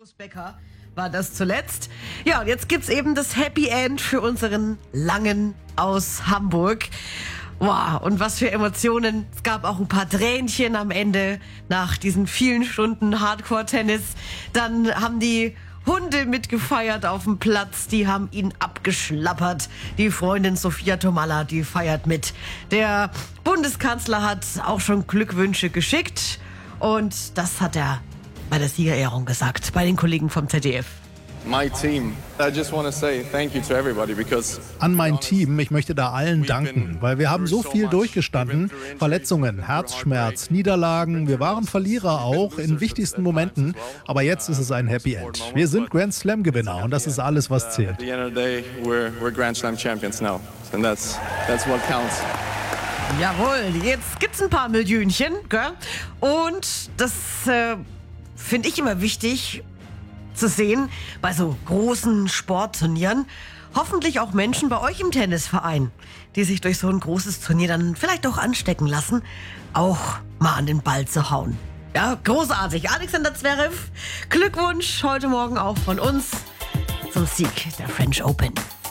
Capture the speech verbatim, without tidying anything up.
Boris Becker war das zuletzt. Ja, und jetzt gibt's eben das Happy End für unseren Langen aus Hamburg. Wow, und was für Emotionen. Es gab auch ein paar Tränchen am Ende nach diesen vielen Stunden Hardcore-Tennis. Dann haben die Hunde mitgefeiert auf dem Platz, die haben ihn abgeschlappert. Die Freundin Sophia Tomalla, die feiert mit. Der Bundeskanzler hat auch schon Glückwünsche geschickt und das hat er bei der Siegerehrung gesagt, bei den Kollegen vom Z D F. My team. I just want to say thank you to everybody because An mein Team, ich möchte da allen danken, weil wir haben so viel durchgestanden. Verletzungen, Herzschmerz, Niederlagen, wir waren Verlierer auch in wichtigsten Momenten, aber jetzt ist es ein Happy End. Wir sind Grand Slam Gewinner und das ist alles, was zählt. at the end of the day we're we're Grand Slam champions now. And that's that's what counts. Jawohl, jetzt gibt's ein paar Millionchen, gell? Und das äh, finde ich immer wichtig zu sehen bei so großen Sportturnieren. Hoffentlich auch Menschen bei euch im Tennisverein, die sich durch so ein großes Turnier dann vielleicht auch anstecken lassen, auch mal an den Ball zu hauen. Ja, großartig. Alexander Zverev, Glückwunsch heute Morgen auch von uns zum Sieg der French Open.